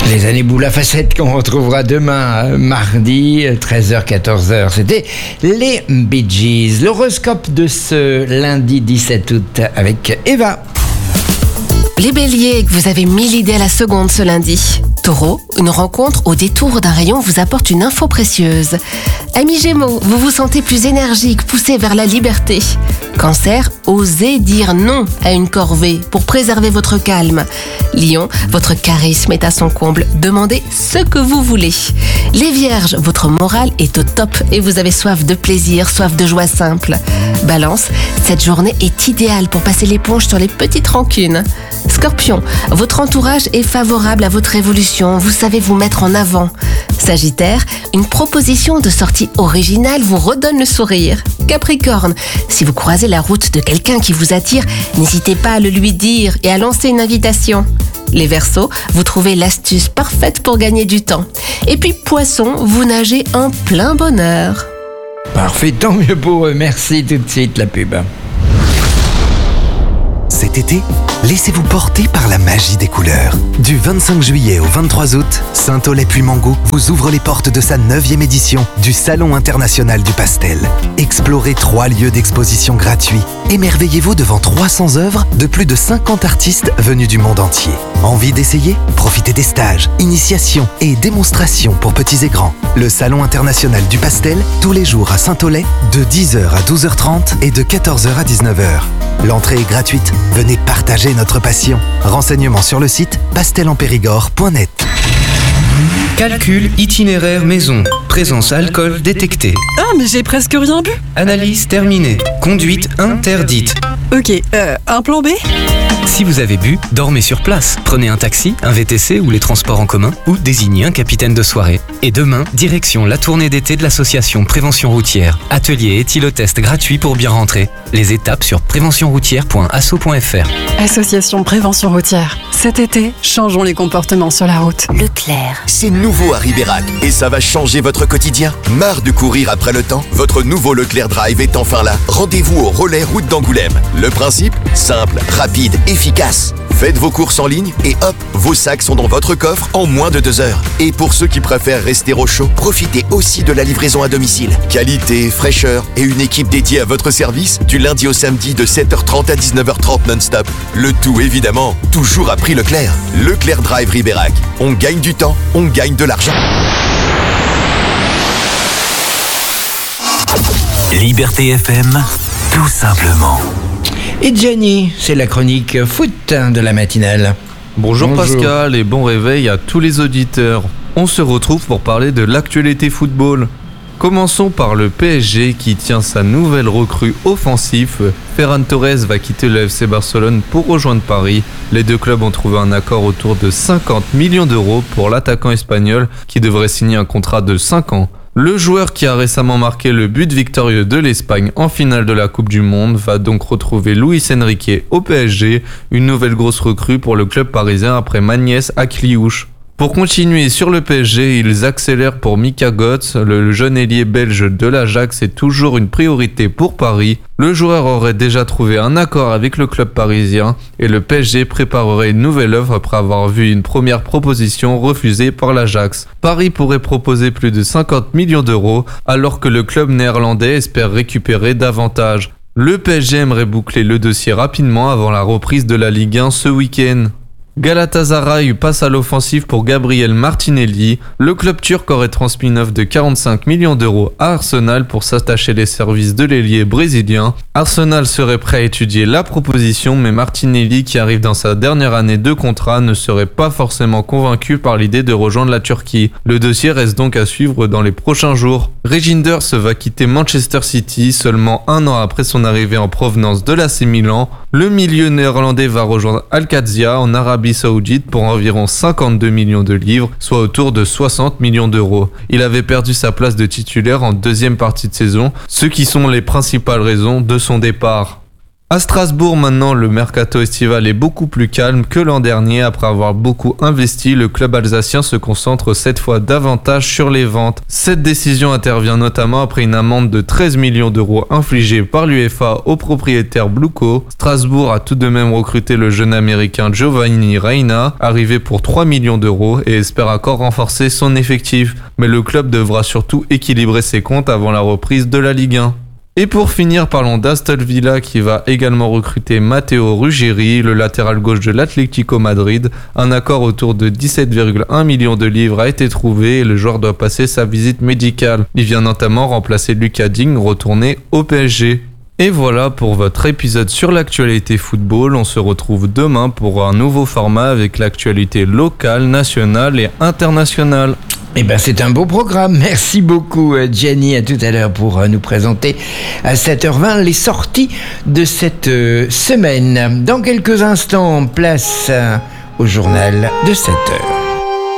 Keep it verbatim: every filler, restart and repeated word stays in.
Les années boules à facettes qu'on retrouvera demain, mardi, treize heures quatorze heures. C'était les Bee Gees. L'horoscope de ce lundi dix-sept août avec Eva. Les béliers, vous avez mille idées à la seconde ce lundi. Taureau, une rencontre au détour d'un rayon vous apporte une info précieuse. Amis Gémeaux, vous vous sentez plus énergique, poussé vers la liberté. Cancer, osez dire non à une corvée pour préserver votre calme. Lion, votre charisme est à son comble. Demandez ce que vous voulez. Les Vierges, votre morale est au top et vous avez soif de plaisir, soif de joie simple. Balance, cette journée est idéale pour passer l'éponge sur les petites rancunes. Scorpion, votre entourage est favorable à votre évolution, vous savez vous mettre en avant. Sagittaire, une proposition de sortie originale vous redonne le sourire. Capricorne, si vous croisez la route de quelqu'un qui vous attire, n'hésitez pas à le lui dire et à lancer une invitation. Les Verseaux, vous trouvez l'astuce parfaite pour gagner du temps. Et puis Poissons, vous nagez en plein bonheur. Parfait, tant mieux pour eux. Merci, tout de suite la pub. Cet été, laissez-vous porter par la magie des couleurs. Du vingt-cinq juillet au vingt-trois août, Saint-Aulay-Puymango vous ouvre les portes de sa neuvième édition du Salon international du pastel. Explorez trois lieux d'exposition gratuits. Émerveillez-vous devant trois cents œuvres de plus de cinquante artistes venus du monde entier. Envie d'essayer ? Profitez des stages, initiations et démonstrations pour petits et grands. Le Salon international du pastel, tous les jours à Saint-Aulay, de dix heures à douze heures trente et de quatorze heures à dix-neuf heures. L'entrée est gratuite. Venez partager notre passion. Renseignements sur le site pastel en périgord point net. Calcul itinéraire maison. Présence alcool détectée. Ah, mais j'ai presque rien bu. Analyse terminée. Conduite interdite. Ok, euh, un plan B ? Si vous avez bu, dormez sur place. Prenez un taxi, un V T C ou les transports en commun ou désignez un capitaine de soirée. Et demain, direction la tournée d'été de l'association Prévention Routière. Atelier et éthylotest gratuit pour bien rentrer. Les étapes sur prévention routière point asso point f r. Association Prévention Routière. Cet été, changeons les comportements sur la route. Leclerc. C'est nouveau à Ribérac et ça va changer votre quotidien. Marre de courir après le temps ? Votre nouveau Leclerc Drive est enfin là. Rendez-vous au relais route d'Angoulême. Le principe ? Simple, rapide, efficace. Faites vos courses en ligne et hop, vos sacs sont dans votre coffre en moins de deux heures. Et pour ceux qui préfèrent rester au chaud, profitez aussi de la livraison à domicile. Qualité, fraîcheur et une équipe dédiée à votre service du lundi au samedi de sept heures trente à dix-neuf heures trente non-stop. Le tout évidemment, toujours à prix Leclerc. Leclerc Drive Ribérac. On gagne du temps, on gagne de l'argent. Liberté F M, tout simplement. Et Jenny, c'est la chronique foot de la matinale. Bonjour, Bonjour Pascal et bon réveil à tous les auditeurs. On se retrouve pour parler de l'actualité football. Commençons par le P S G qui tient sa nouvelle recrue offensive. Ferran Torres va quitter le F C Barcelone pour rejoindre Paris. Les deux clubs ont trouvé un accord autour de cinquante millions d'euros pour l'attaquant espagnol qui devrait signer un contrat de cinq ans. Le joueur qui a récemment marqué le but victorieux de l'Espagne en finale de la Coupe du Monde va donc retrouver Luis Enrique au P S G, une nouvelle grosse recrue pour le club parisien après Magnès à Cliouche. Pour continuer sur le P S G, ils accélèrent pour Mika Götze, le jeune ailier belge de l'Ajax est toujours une priorité pour Paris. Le joueur aurait déjà trouvé un accord avec le club parisien et le P S G préparerait une nouvelle offre après avoir vu une première proposition refusée par l'Ajax. Paris pourrait proposer plus de cinquante millions d'euros alors que le club néerlandais espère récupérer davantage. Le P S G aimerait boucler le dossier rapidement avant la reprise de la Ligue un ce week-end. Galatasaray passe à l'offensive pour Gabriel Martinelli. Le club turc aurait transmis une offre de quarante-cinq millions d'euros à Arsenal pour s'attacher les services de l'ailier brésilien. Arsenal serait prêt à étudier la proposition, mais Martinelli, qui arrive dans sa dernière année de contrat, ne serait pas forcément convaincu par l'idée de rejoindre la Turquie. Le dossier reste donc à suivre dans les prochains jours. Reijnders va quitter Manchester City seulement un an après son arrivée en provenance de l'A C Milan. Le milieu néerlandais va rejoindre Al-Qadsia en Arabie Saoudite pour environ cinquante-deux millions de livres, soit autour de soixante millions d'euros. Il avait perdu sa place de titulaire en deuxième partie de saison, ce qui sont les principales raisons de son départ. À Strasbourg maintenant, le mercato estival est beaucoup plus calme que l'an dernier. Après avoir beaucoup investi, le club alsacien se concentre cette fois davantage sur les ventes. Cette décision intervient notamment après une amende de treize millions d'euros infligée par l'UEFA au propriétaire Bluko. Strasbourg a tout de même recruté le jeune américain Giovanni Reina, arrivé pour trois millions d'euros, et espère encore renforcer son effectif. Mais le club devra surtout équilibrer ses comptes avant la reprise de la Ligue un. Et pour finir, parlons d'Aston Villa qui va également recruter Matteo Ruggeri, le latéral gauche de l'Atlético Madrid. Un accord autour de dix-sept virgule un millions de livres a été trouvé et le joueur doit passer sa visite médicale. Il vient notamment remplacer Lucas Digne, retourné au P S G. Et voilà pour votre épisode sur l'actualité football. On se retrouve demain pour un nouveau format avec l'actualité locale, nationale et internationale. Eh ben, c'est un beau programme. Merci beaucoup, Jenny. À tout à l'heure pour nous présenter à sept heures vingt les sorties de cette semaine. Dans quelques instants, place au journal de sept heures.